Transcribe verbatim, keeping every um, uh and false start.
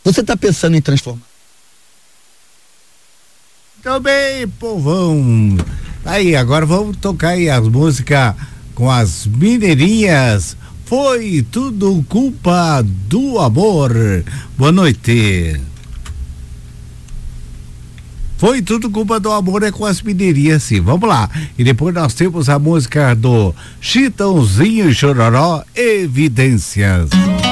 Você está pensando em transformar? Então bem, povão. Aí, agora vamos tocar aí as músicas com as mineirinhas. Foi tudo culpa do amor. Boa noite. Foi tudo culpa do amor, é com as mineirinhas, sim. Vamos lá. E depois nós temos a música do Chitãozinho e Chororó, Evidências.